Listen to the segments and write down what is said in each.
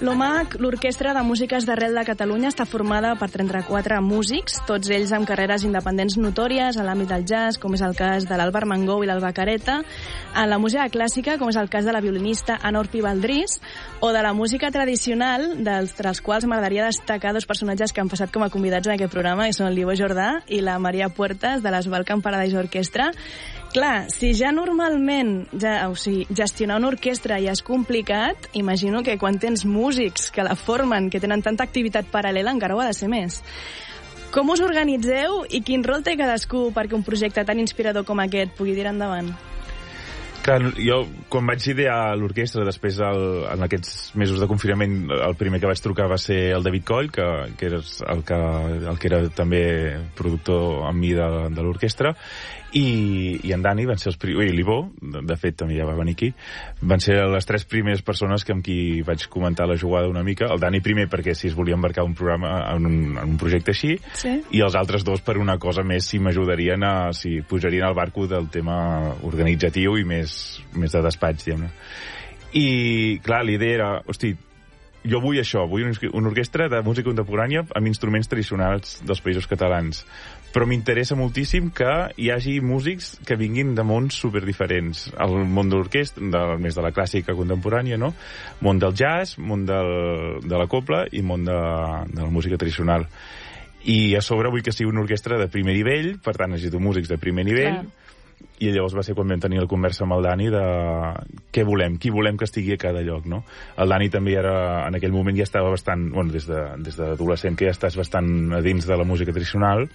L'OMAC, l'Orquestra de Músiques d'Arrel de Catalunya, està formada per 34 músics, tots ells amb carreres independents notòries a l'àmbit del jazz, com és el cas de l'Àlvar Mangou i l'Alba Careta, a la música clàssica, com és el cas de la violinista Anorpi Valdrís, o de la música tradicional, dels quals m'agradaria destacar dos personatges que han passat com a convidats en aquest programa, i són l'Ivo Jordà i la Maria Puertas, de l'Sbalkan Paradise Orchestra. Clar, si ja normalment gestionar una orquestra ja és complicat, imagino que quan tens músics que la formen, que tenen tanta activitat paral·lela, encara ho ha de ser més. Com us organitzeu i quin rol té cadascú perquè un projecte tan inspirador com aquest pugui tirar endavant? Clar, jo, quan vaig idear l'orquestra, després, en aquests mesos de confinament, el primer que vaig trucar va ser el David Coll, que era el que era també productor amb mi de l'orquestra, i en Dani van ser els primers, i l'Ivo, de fet també ja va venir aquí, van ser les tres primeres persones amb qui vaig comentar la jugada una mica. El Dani primer perquè si es volia embarcar un programa en un projecte així, sí. I els altres dos per una cosa més, si m'ajudarien si pujarien al barco del tema organitzatiu i més de despatx, diguem-ne. I clar, l'idea era, hosti, jo vull això, vull una orquestra de música contemporània amb instruments tradicionals dels països catalans, però m'interessa moltíssim que hi hagi músics que vinguin de mons superdiferents. El món de l'orquestra, més de la clàssica contemporània, no? Món del jazz, món de la copla i món de la música tradicional. I a sobre vull que sigui una orquestra de primer nivell, per tant necessito músics de primer nivell. Clar. I llavors va ser quan vam tenir la conversa amb el Dani de què volem, qui volem que estigui a cada lloc, no? El Dani també era, en aquell moment ja estava bastant, bueno, des d'adolescent que ja estàs bastant a dins de la música tradicional,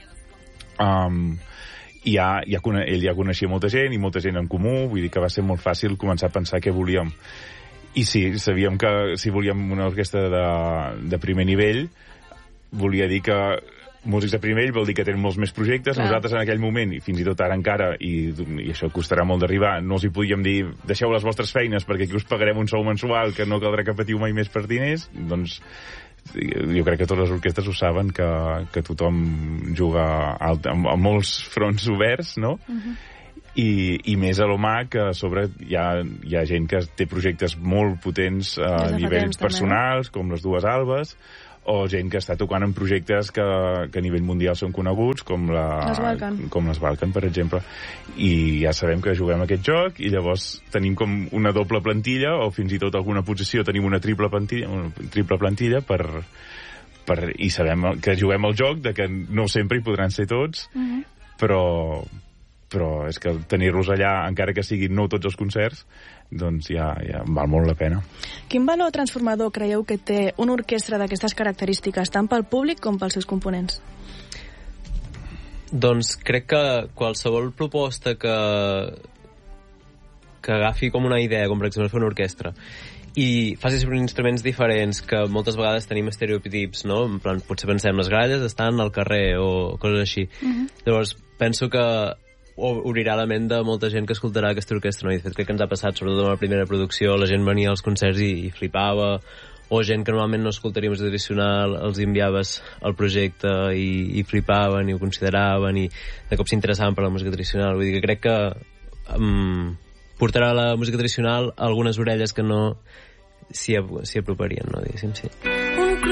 i ell ja coneixia molta gent i molta gent en comú, vull dir que va ser molt fàcil començar a pensar què volíem. I sí, sabíem que si volíem una orquestra de primer nivell, volia dir que músics de primer vol dir que tenen molts més projectes. Clar. Nosaltres en aquell moment, i fins i tot ara encara, i això costarà molt d'arribar, no els hi podíem dir deixeu les vostres feines perquè aquí us pagarem un sou mensual que no caldrà que patiu mai més per diners. Doncs jo crec que totes les orquestres ho saben, que tothom juga a molts fronts oberts, no? I més a l'OMAC, que a sobre hi ha gent que té projectes molt potents a nivells personals, com les dues Albes, o gent que està tocant en projectes que a nivell mundial són coneguts, com l'Sbalkan, per exemple. I ja sabem que juguem aquest joc, i llavors tenim com una doble plantilla, o fins i tot alguna posició tenim una triple plantilla i sabem que juguem el joc, de que no sempre hi podran ser tots, però és que tenir-los allà, encara que siguin no tots els concerts, doncs ja val molt la pena. Quin valor transformador creieu que té una orquestra d'aquestes característiques, tant pel públic com pels seus components? Doncs crec que qualsevol proposta que agafi com una idea, com per exemple fer una orquestra, i faci servir instruments diferents, que moltes vegades tenim estereotips, no? En plan, potser pensem, les gralles estan al carrer o coses així. Llavors, penso que obrirà la ment de molta gent que escoltarà aquesta orquestra, no? I de fet crec que ens ha passat, sobretot en la primera producció, la gent venia als concerts i flipava, o gent que normalment no escoltaria música tradicional, els enviaves al projecte i flipaven i ho consideraven i de cop s'interessaven per la música tradicional. Vull dir que crec que portarà la música tradicional a algunes orelles que no s'hi aproparien, no? Diguéssim, sí.